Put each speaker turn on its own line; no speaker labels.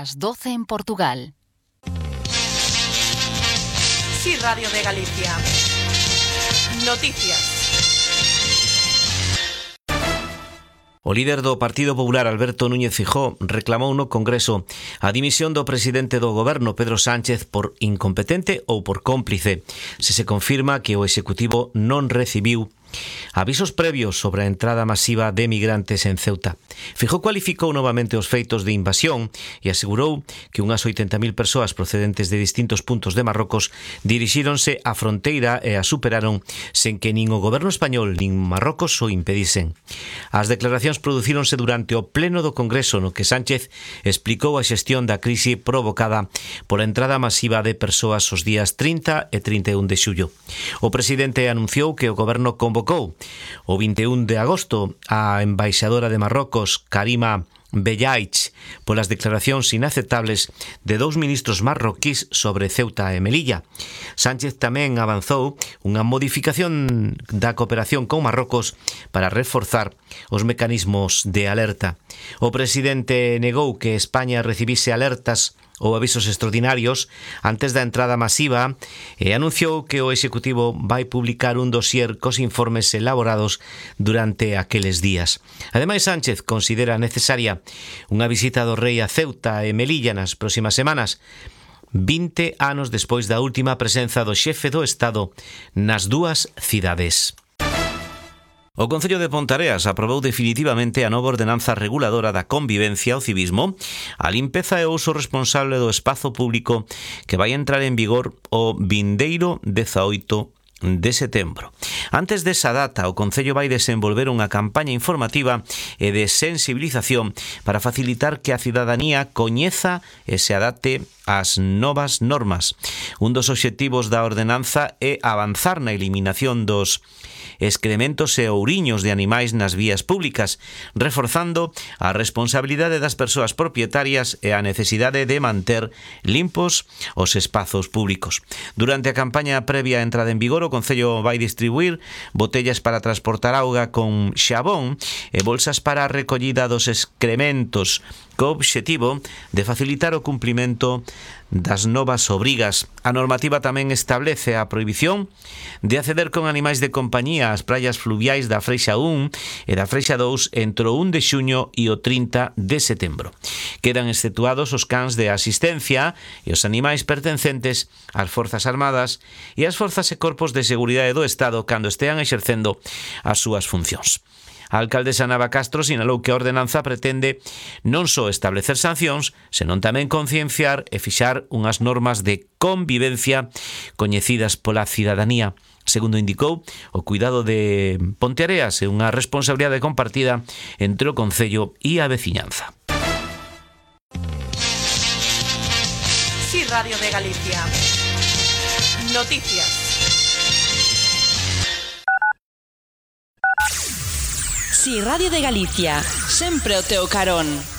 Las 12 en Portugal.
Sí, Radio de Galicia. Noticias.
O líder do Partido Popular, Alberto Núñez Feijóo, reclamou no Congreso a dimisión do presidente do Goberno, Pedro Sánchez, por incompetente ou por cómplice, se se confirma que o Executivo non recibiu avisos previos sobre a entrada masiva de migrantes en Ceuta. Feijóo cualificou novamente os feitos de invasión e asegurou que unhas 80.000 persoas procedentes de distintos puntos de Marrocos dirixíronse á fronteira e a superaron sen que nin o goberno español nin Marrocos o impedisen. As declaracións producíronse durante o pleno do Congreso, no que Sánchez explicou a xestión da crise provocada pola entrada masiva de persoas os días 30 e 31 de xullo. O presidente anunciou que o goberno convocou o 21 de agosto a embaixadora de Marrocos, Karima Bellaich, polas declaracións inaceptables de dous ministros marroquís sobre Ceuta e Melilla. Sánchez tamén avanzou unha modificación da cooperación con Marrocos para reforzar os mecanismos de alerta. O presidente negou que España recibise alertas ou avisos extraordinarios antes da entrada masiva e anunciou que o Executivo vai publicar un dossier cos informes elaborados durante aqueles días. Ademais, Sánchez considera necesaria unha visita do rei a Ceuta e Melilla nas próximas semanas, 20 anos despois da última presenza do xefe do Estado nas dúas cidades. O Concello de Ponteareas aprobou definitivamente a nova ordenanza reguladora da convivencia, o civismo, a limpeza e o uso responsable do espazo público que vai entrar en vigor o vindeiro 18 de setembro. Antes desa data, o Concello vai desenvolver unha campaña informativa e de sensibilización para facilitar que a cidadanía coñeza e se adapte ás novas normas. Un dos obxectivos da ordenanza é avanzar na eliminación dos excrementos e ouriños de animais nas vías públicas, reforzando a responsabilidade das persoas propietarias e a necesidade de manter limpos os espazos públicos. Durante a campaña previa á entrada en vigor, o Concello vai distribuir botellas para transportar auga con xabón e bolsas para a recollida dos excrementos, co obxectivo de facilitar o cumprimento das novas obrigas. A normativa tamén establece a prohibición de acceder con animais de compañía ás praias fluviais da Freixa 1 e da Freixa 2 entre o 1 de xuño e o 30 de setembro. Quedan exceptuados os cans de asistencia e os animais pertencentes ás Forzas Armadas e ás Forzas e Corpos de Seguridade do Estado cando estean exercendo as súas funcións. A alcaldesa Nava Castro sinalou que a ordenanza pretende non só establecer sancións, senón tamén concienciar e fixar unhas normas de convivencia coñecidas pola cidadanía. Segundo indicou, o cuidado de Ponteareas é unha responsabilidade compartida entre o Concello e a veciñanza.
Sí, Radio de Galicia. Noticias.
Si, Radio de Galicia, sempre o teu carón.